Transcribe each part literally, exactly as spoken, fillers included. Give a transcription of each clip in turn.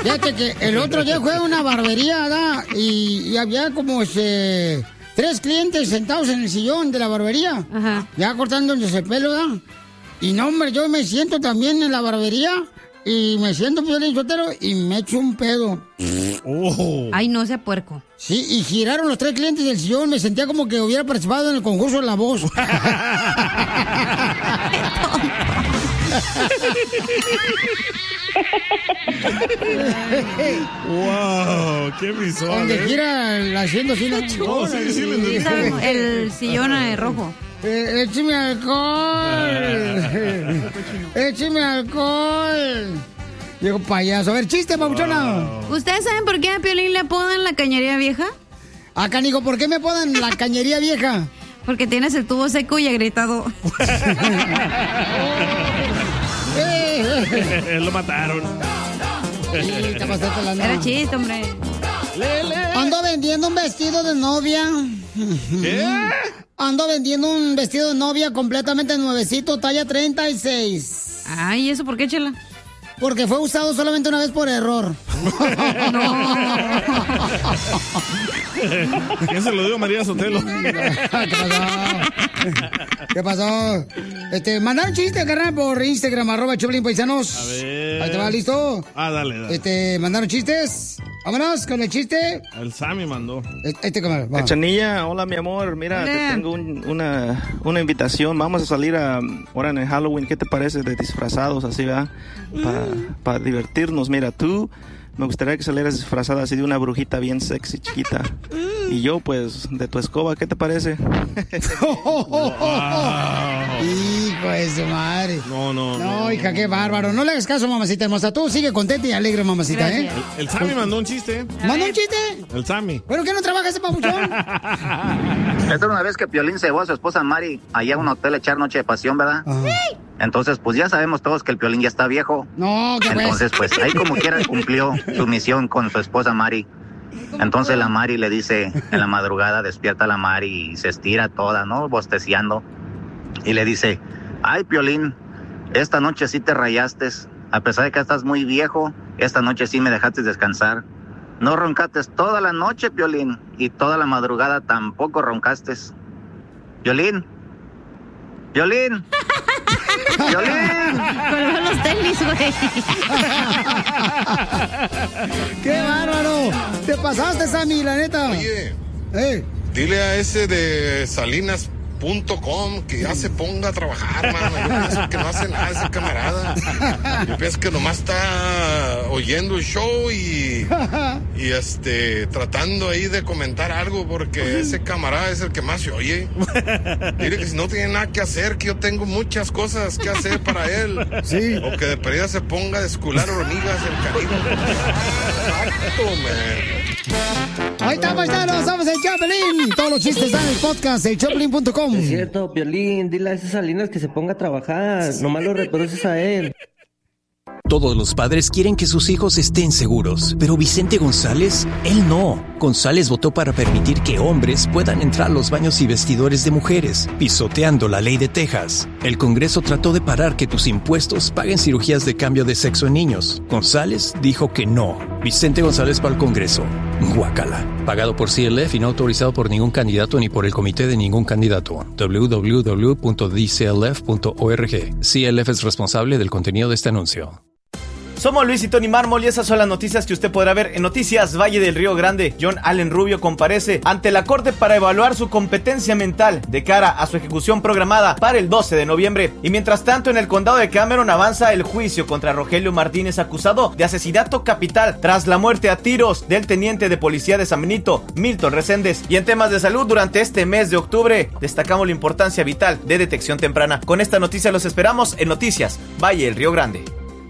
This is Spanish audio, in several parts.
Fíjate que el otro día fue a una barbería, ¿verdad? Y, y había como este, tres clientes sentados en el sillón de la barbería. Ajá. Ya cortándoles el pelo, ¿verdad? Y no, hombre, yo me siento también en la barbería y me siento Piolín Sotelo y me echo un pedo. Oh. Ay, no sea puerco. Sí, y giraron los tres clientes del sillón. Me sentía como que hubiera participado en el concurso de La Voz. Wow, qué visual. Donde ¿eh? gira haciendo así una Oh, sí, sí, le entendí. El sillón eh, rojo. Eh, écheme alcohol. Écheme alcohol. Diego payaso. A ver, chiste, papuchona. Wow. ¿Ustedes saben por qué a Piolín le apodan la cañería vieja? Ah, canijo, ¿por qué me apodan la cañería vieja? Porque tienes el tubo seco y agrietado. Lo mataron. Sí, te pasaste la Era chiste, hombre. Lele. Ando vendiendo un vestido de novia. ¿Qué? Ando vendiendo un vestido de novia completamente nuevecito, talla treinta y seis. Ay, ¿eso por qué, Chela? Porque fue usado solamente una vez por error. No. ¿Quién se lo dio, María Sotelo? ¿Qué pasó? ¿Qué pasó? Este, mandaron chiste, carnal, por Instagram, arroba Choplin Paisanos. A ver. Ahí te va, ¿listo? Ah, dale, dale. Este, mandaron chistes. Vámonos con el chiste. El Sammy mandó. Este, cámara, va. Cachanilla, hola mi amor, mira, Hola. te tengo un- una, una invitación, vamos a salir a, ahora en el Halloween, ¿qué te parece de disfrazados así, verdad? Para divertirnos, mira, tú me gustaría que salieras disfrazada así de una brujita bien sexy, chiquita. Y yo, pues, de tu escoba, ¿qué te parece? Wow. Hijo de su madre. No, no, No, no. hija, qué bárbaro. No le hagas caso, mamacita hermosa. Tú sigue contenta y alegre, mamacita, ¿eh? Gracias. El, el Sammy mandó un chiste. ¿Manda un chiste? El Sammy. ¿Pero qué no trabaja ese papuchón? Esta era una vez que Piolín se llevó a su esposa Mari allá a un hotel a echar noche de pasión, ¿verdad? Ajá. Entonces, pues ya sabemos todos que el Piolín ya está viejo. No, qué pues. Entonces, pues ahí como quiera cumplió su misión con su esposa Mari. Entonces la Mari le dice, en la madrugada despierta la Mari y se estira toda, ¿no? Bosteciando. Y le dice, ay, Piolín, esta noche sí te rayaste. A pesar de que estás muy viejo, esta noche sí me dejaste descansar. No roncaste toda la noche, Piolín, y toda la madrugada tampoco roncaste. Piolín, Piolín, Piolín. Colgó los tenis, güey. ¡Qué bárbaro! Te pasaste, Sammy, la neta. Oye, Eh, dile a ese de Salinas punto com que ya se ponga a trabajar, mano. Yo pienso que no hace nada ese camarada. Yo pienso que nomás está oyendo el show y, y este, tratando ahí de comentar algo porque ese camarada es el que más se oye. Dile que si no tiene nada que hacer, que yo tengo muchas cosas que hacer para él. Sí. O que de perdida se ponga a descular hormigas el canijo. Exacto, man. ahí está, paisanos. Somos el Choplin. Todos los chistes están en el podcast, el Choplin punto com. Es cierto, Piolín, dile a esas Salinas que se ponga a trabajar, nomás lo reproduces a él. Todos los padres quieren que sus hijos estén seguros, pero Vicente González, él no. González votó para permitir que hombres puedan entrar a los baños y vestidores de mujeres, pisoteando la ley de Texas. El Congreso trató de parar que tus impuestos paguen cirugías de cambio de sexo en niños. González dijo que no. Vicente González para el Congreso. Guácala. Pagado por C L F y no autorizado por ningún candidato ni por el comité de ningún candidato. doble u doble u doble u punto d c l f punto org. C L F es responsable del contenido de este anuncio. Somos Luis y Tony Mármol y esas son las noticias que usted podrá ver en Noticias Valle del Río Grande. John Allen Rubio comparece ante la corte para evaluar su competencia mental de cara a su ejecución programada para el doce de noviembre. Y mientras tanto, en el condado de Cameron avanza el juicio contra Rogelio Martínez, acusado de asesinato capital tras la muerte a tiros del teniente de policía de San Benito, Milton Reséndez. Y en temas de salud, durante este mes de octubre destacamos la importancia vital de detección temprana. Con esta noticia los esperamos en Noticias Valle del Río Grande.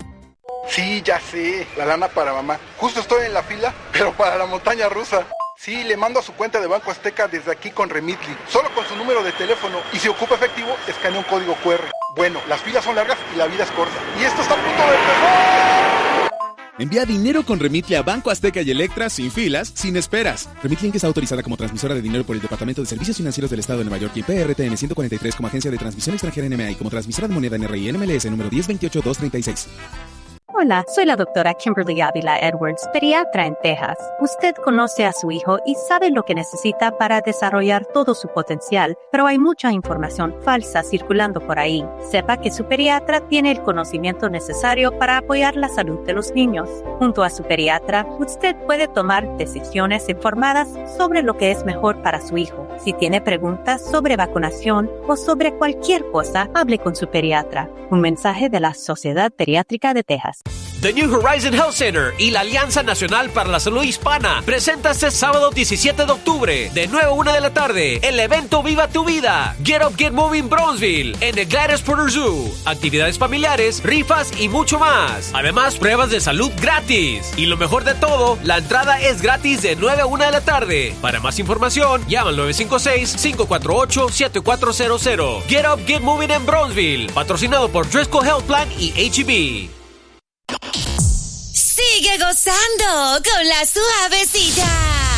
Sí, ya sé, la lana para mamá. Justo estoy en la fila, pero para la montaña rusa. Sí, le mando a su cuenta de Banco Azteca desde aquí con Remitly. Solo con su número de teléfono y si ocupa efectivo, escanea un código cu erre. Bueno, las filas son largas y la vida es corta. Y esto está a punto de empezar. Envía dinero con Remitly a Banco Azteca y Electra sin filas, sin esperas. Remitly Inc está autorizada como transmisora de dinero por el Departamento de Servicios Financieros del Estado de Nueva York y P R T N ciento cuarenta y tres como agencia de transmisión extranjera N M A y como transmisora de moneda N R I N M L S número diez veintiocho dos treinta y seis. Hola, soy la doctora Kimberly Ávila Edwards, pediatra en Texas. Usted conoce a su hijo y sabe lo que necesita para desarrollar todo su potencial, pero hay mucha información falsa circulando por ahí. Sepa que su pediatra tiene el conocimiento necesario para apoyar la salud de los niños. Junto a su pediatra, usted puede tomar decisiones informadas sobre lo que es mejor para su hijo. Si tiene preguntas sobre vacunación o sobre cualquier cosa, hable con su pediatra. Un mensaje de la Sociedad Pediátrica de Texas. The New Horizon Health Center y la Alianza Nacional para la Salud Hispana presenta este sábado diecisiete de octubre de nueve a una de la tarde el evento Viva tu Vida, Get Up Get Moving Bronzeville en el Gladys Porter Zoo. Actividades familiares, rifas y mucho más. Además, pruebas de salud gratis. Y lo mejor de todo, la entrada es gratis de nueve a una de la tarde. Para más información, llama al nueve cinco seis, cinco cuatro ocho, siete cuatro cero cero. Get Up Get Moving en Bronzeville, patrocinado por Driscoll Health Plan y H E B. Sigue gozando con la suavecita.